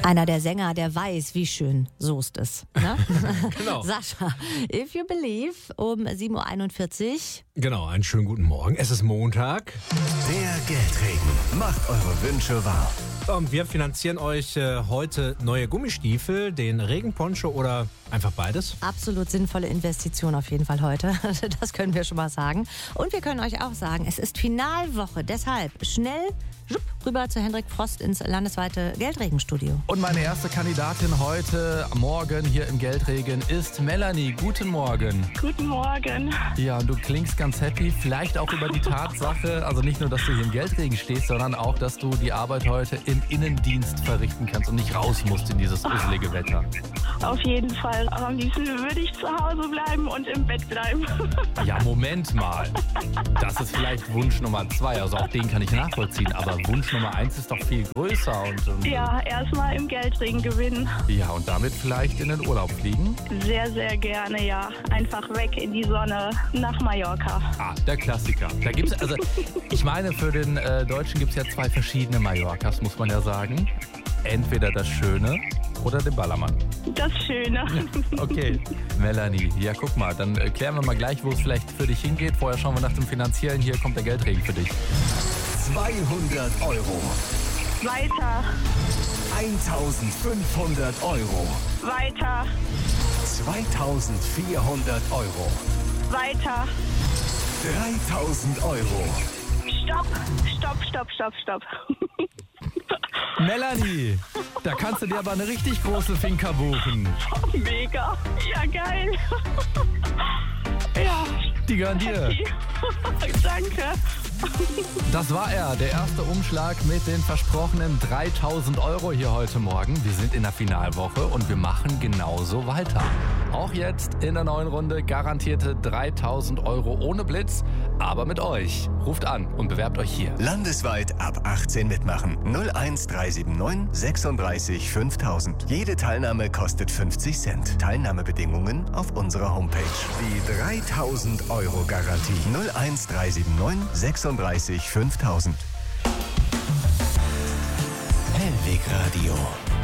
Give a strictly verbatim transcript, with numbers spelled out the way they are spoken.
Einer der Sänger, der weiß, wie schön Soest ist. Ne? Genau. Sascha, If You Believe um sieben Uhr einundvierzig. Genau, einen schönen guten Morgen. Es ist Montag. Der Geldregen macht eure Wünsche wahr. Und wir finanzieren euch äh, heute neue Gummistiefel, den Regenponcho oder einfach beides. Absolut sinnvolle Investition auf jeden Fall heute. Das können wir schon mal sagen. Und wir können euch auch sagen, es ist Finalwoche. Deshalb schnell schupp, rüber zu Hendrik Frost ins landesweite Geldregenstudio. Und meine erste Kandidatin heute Morgen hier im Geldregen ist Melanie. Guten Morgen. Guten Morgen. Ja, und du klingst ganz happy, vielleicht auch über die Tatsache, also nicht nur, dass du hier im Geldregen stehst, sondern auch, dass du die Arbeit heute im Innendienst verrichten kannst und nicht raus musst in dieses uselige Wetter. Auf jeden Fall. Aber am liebsten würde ich zu Hause bleiben und im Bett bleiben. Ja, Moment mal. Das ist vielleicht Wunsch Nummer zwei, also auch den kann ich nachvollziehen, aber Wunsch Nummer eins ist doch viel größer. Und, und Ja, erstmal im Geldregen gewinnen. Ja, und damit vielleicht in den Urlaub fliegen? Sehr, sehr gerne, ja. Einfach weg in die Sonne nach Mallorca. Ah, der Klassiker. Da gibt's, also ich meine, für den äh, Deutschen gibt es ja zwei verschiedene Mallorcas, muss man ja sagen. Entweder das Schöne oder den Ballermann. Das Schöne. Okay, Melanie, ja guck mal, dann äh, klären wir mal gleich, wo es vielleicht für dich hingeht. Vorher schauen wir nach dem Finanziellen. Hier kommt der Geldregen für dich. zweihundert Euro. Weiter, eintausendfünfhundert Euro. weiter, zweitausendvierhundert Euro. weiter. dreitausend Euro. Stopp, stopp, stopp, stopp, stopp. Melanie, da kannst du dir aber eine richtig große Finca buchen. Mega. Ja, geil. Ja, Die gehören dir. danke. Das war er, der erste Umschlag mit den versprochenen dreitausend Euro hier heute Morgen. Wir sind in der Finalwoche und wir machen genauso weiter. Auch jetzt in der neuen Runde garantierte dreitausend Euro ohne Blitz, aber mit euch. Ruft an und bewerbt euch hier. Landesweit ab achtzehn mitmachen. null eins drei sieben neun sechsunddreißig fünftausend. Jede Teilnahme kostet fünfzig Cent. Teilnahmebedingungen auf unserer Homepage. Die dreitausend Euro Garantie. null eins drei sieben neun sechsunddreißig fünftausend. Hellweg Radio.